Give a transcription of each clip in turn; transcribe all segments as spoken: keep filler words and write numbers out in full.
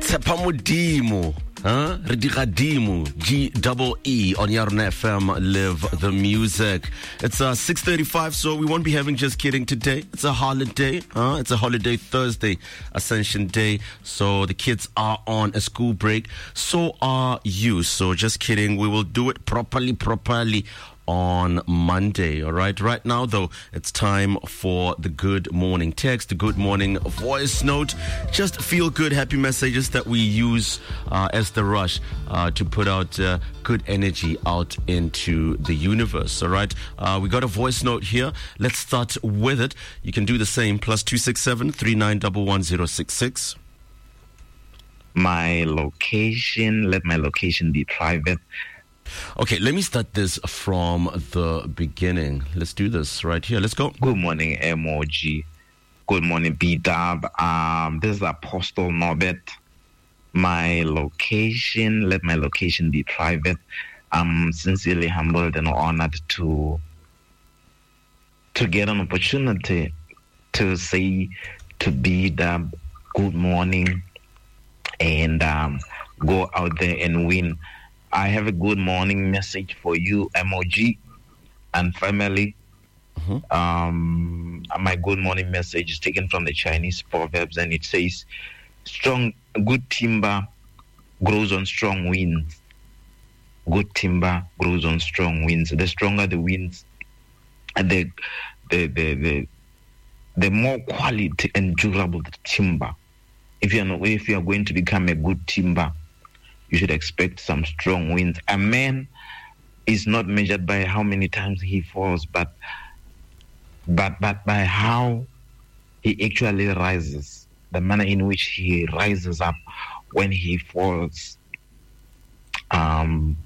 Tsepamodimo, huh? Ridigadimo, G double E on Yarn F M. Live the music. It's uh, six thirty-five, so we won't be having Just Kidding today. It's a holiday, huh? It's a holiday Thursday, Ascension Day. So the kids are on a school break. So are you. So Just Kidding. We will do it properly, properly on Monday, all right? Right now, though, it's time for the good morning text, the good morning voice note. Just feel good, happy messages that we use uh, as the rush uh, to put out uh, good energy out into the universe, all right? Uh, we got a voice note here. Let's start with it. You can do the same, plus two six seven, three nine one one zero six six. My location, let my location be private. Okay, let me start this from the beginning. Let's do this right here. Let's go. Good morning, M O G. Good morning, B-Dub. Um, this is Apostle Norbert. My location, let my location be private. I'm sincerely humbled and honored to, to get an opportunity to say to B-Dub good morning and um, go out there and win. I have a good morning message for you, M O G and family. Mm-hmm. Um, my good morning message is taken from the Chinese proverbs, and it says, "Strong, good timber grows on strong winds. Good timber grows on strong winds. The stronger the winds, the the the the, the more quality and durable the timber. If you are if you are going to become a good timber, you should expect some strong winds. A man is not measured by how many times he falls, but but but by how he actually rises, the manner in which he rises up when he falls. Um,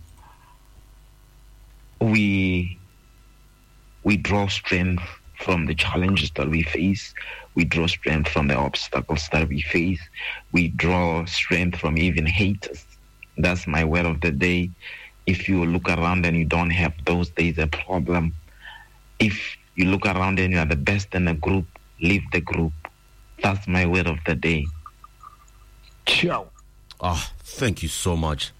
we we draw strength from the challenges that we face. We draw strength from the obstacles that we face. We draw strength from even haters. That's my word of the day. If you look around and you don't have those, there's a problem. If you look around and you are the best in a group, leave the group. That's my word of the day. Ciao. Oh, thank you so much.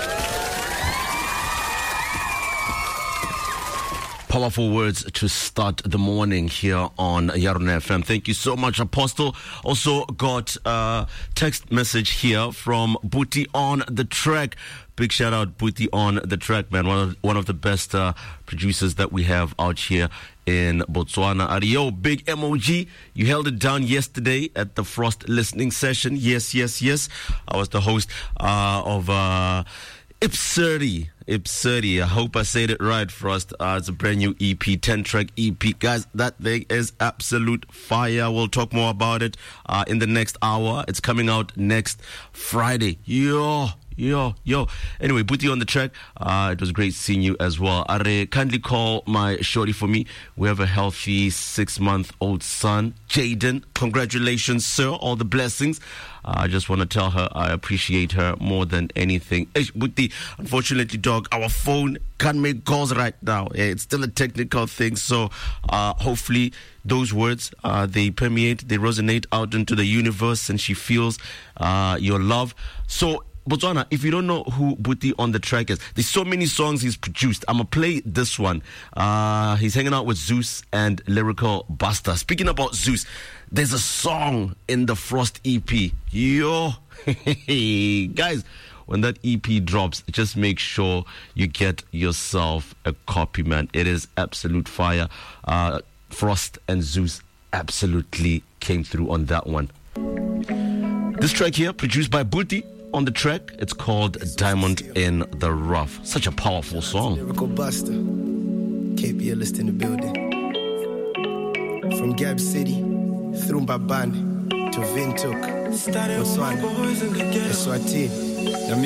Powerful words to start the morning here on Yarn F M. Thank you so much, Apostle. Also got a text message here from Booty on the Track. Big shout out, Booty on the Track, man. One of, one of the best uh, producers that we have out here in Botswana. Adio, big M O G. You held it down yesterday at the Frost listening session. Yes, yes, yes. I was the host uh, of uh, Ipsuri. Ipsuri. I hope I said it right, Frost. Uh, it's a brand new E P, ten-track E P. Guys, that thing is absolute fire. We'll talk more about it uh, in the next hour. It's coming out next Friday. Yo, yo, yo. Anyway, Booty on the Track. Uh, it was great seeing you as well. Are, kindly call my shorty for me. We have a healthy six-month-old son, Jaden. Congratulations, sir. All the blessings. Uh, I just want to tell her I appreciate her more than anything. Booty, unfortunately, dog, our phone can't make calls right now. It's still a technical thing. So uh, hopefully those words, uh, they permeate, they resonate out into the universe, and she feels uh, your love. So Botswana, if you don't know who Booty on the Track is, there's so many songs he's produced. I'm going to play this one. Uh, he's hanging out with Zeus and Lyrical Buster. Speaking about Zeus, there's a song in the Frost E P. Yo, guys, when that E P drops, just make sure you get yourself a copy, man. It is absolute fire. Uh, Frost and Zeus absolutely came through on that one. This track here, produced by Booty on the Track, it's called Diamond in the Rough. Such a powerful song. Lyrical Buster, K P L list in the building. From Gab City, through Mbabane to Windhoek, Botswana, Eswatini.